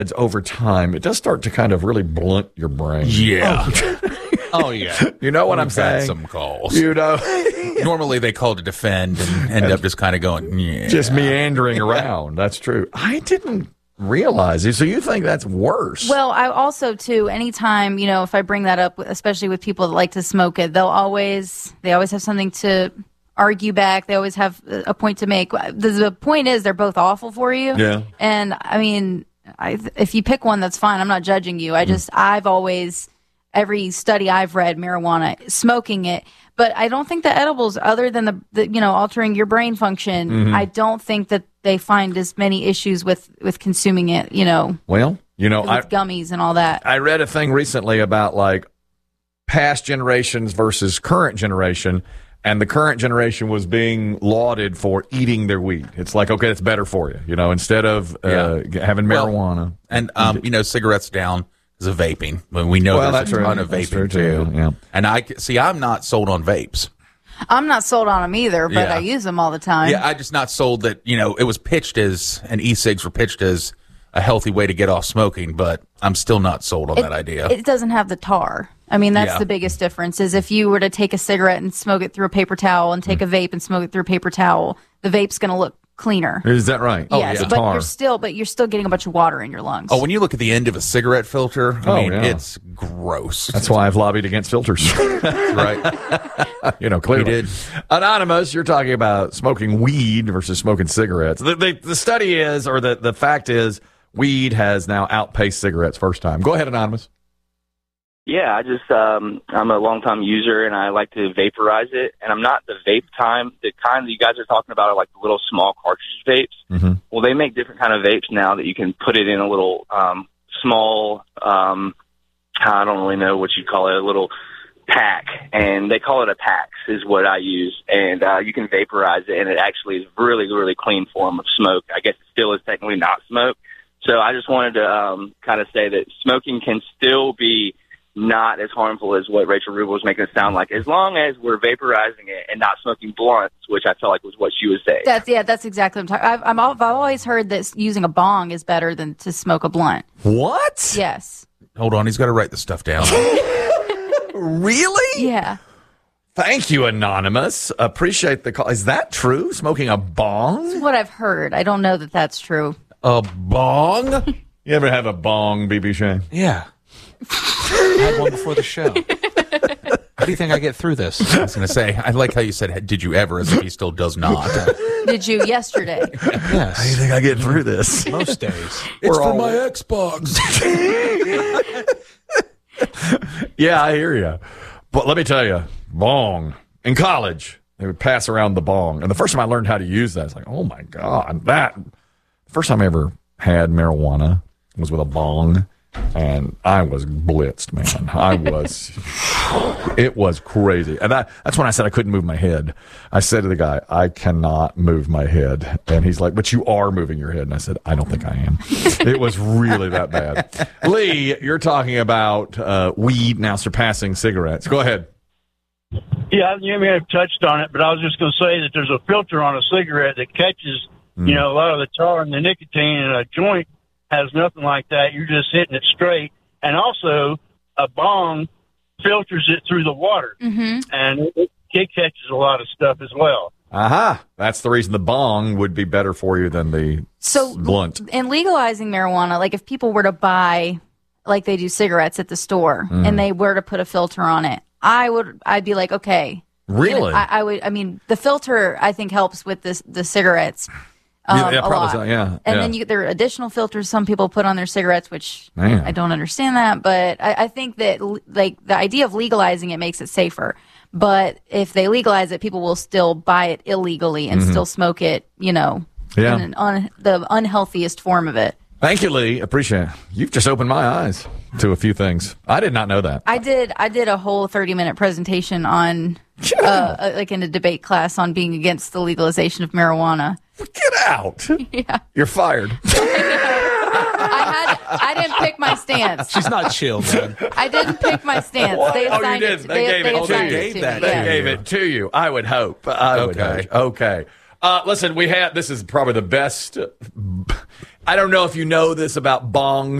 it's over time, it does start to kind of really blunt your brain. Yeah. Oh, yeah. You know what I'm We've had saying? some calls. You know, Normally they call to defend and end up just kind of going, yeah. just meandering around. That's true. I didn't realize it. So you think that's worse? Well, I also too. Anytime if I bring that up, especially with people that like to smoke it, they always have something to argue back. They always have a point to make. The point is they're both awful for you. Yeah. And I mean, if you pick one, that's fine. I'm not judging you. I've always, every study I've read, marijuana, smoking it. But I don't think the edibles, other than the altering your brain function, I don't think that they find as many issues with consuming it. Well, with gummies and all that. I read a thing recently about like past generations versus current generation, and the current generation was being lauded for eating their weed. It's like, okay, it's better for you, instead of having marijuana. And cigarettes down. Of vaping. We know there's a ton of vaping too. Yeah. And I'm not sold on vapes. I'm not sold on them either, but I use them all the time. Yeah, I'm just not sold that, it was pitched as, and e-cigs were pitched as a healthy way to get off smoking, but I'm still not sold on that idea. It doesn't have the tar. I mean, that's the biggest difference is if you were to take a cigarette and smoke it through a paper towel and take a vape and smoke it through a paper towel, the vape's going to look cleaner. Is that right? Yes, but you're still getting a bunch of water in your lungs. Oh, when you look at the end of a cigarette filter, it's gross. That's why I've lobbied against filters. Right. Clearly. We did. Anonymous, you're talking about smoking weed versus smoking cigarettes. The study is, or the fact is, weed has now outpaced cigarettes first time. Go ahead, Anonymous. Yeah, I'm a long-time user, and I like to vaporize it. And I'm not the vape time. The kind that you guys are talking about are like the little small cartridge vapes. Mm-hmm. Well, they make different kind of vapes now that you can put it in a little small, I don't really know what you call it, a little pack. And they call it a PAX is what I use. And you can vaporize it, and it actually is really, really clean form of smoke. I guess it still is technically not smoke. So I just wanted to kind of say that smoking can still be not as harmful as what Rachel Rubel was making it sound like, as long as we're vaporizing it and not smoking blunts, which I felt like was what she was saying. That's exactly what I'm talking. I've always heard that using a bong is better than to smoke a blunt. What? Yes. Hold on, he's got to write the stuff down. Really? Yeah. Thank you, Anonymous. Appreciate the call. Is that true? Smoking a bong? That's what I've heard. I don't know that that's true. A bong? You ever have a bong, BB Shane? Yeah. I had one before the show. How do you think I get through this? I was going to say, I like how you said, did you ever, as if he still does not. Did you yesterday? Yes. How do you think I get through this? Most days. It's for my Xbox. Yeah, I hear you. But let me tell you, bong. In college, they would pass around the bong. And the first time I learned how to use that, it's like, oh, my God. The first time I ever had marijuana was with a bong. And I was blitzed, man. It was crazy. And that's when I said I couldn't move my head. I said to the guy, I cannot move my head. And he's like, but you are moving your head. And I said, I don't think I am. It was really that bad. Lee, you're talking about weed now surpassing cigarettes. Go ahead. Yeah, you may have touched on it, but I was just going to say that there's a filter on a cigarette that catches, a lot of the tar and the nicotine, and a joint has nothing like that. You're just hitting it straight. And also, a bong filters it through the water. Mm-hmm. And it catches a lot of stuff as well. Aha. That's the reason the bong would be better for you than the blunt. In legalizing marijuana, like if people were to buy, like they do cigarettes at the store, and they were to put a filter on it, I'd be like, okay. Really? I would. I mean, the filter, I think, helps with the cigarettes. A lot. And then there are additional filters some people put on their cigarettes, which I don't understand that. But I think that like the idea of legalizing it makes it safer. But if they legalize it, people will still buy it illegally and still smoke it, in the unhealthiest form of it. Thank you, Lee. Appreciate it. You've just opened my eyes to a few things. I did not know that. I did a whole 30-minute presentation on, like in a debate class on being against the legalization of marijuana. Get out. Yeah. You're fired. I didn't pick my stance. She's not chill, man. I didn't pick my stance. They assigned you did. it. They gave it to you. They They gave it to you. I would hope. Okay. Listen, this is probably the best. I don't know if you know this about bongs.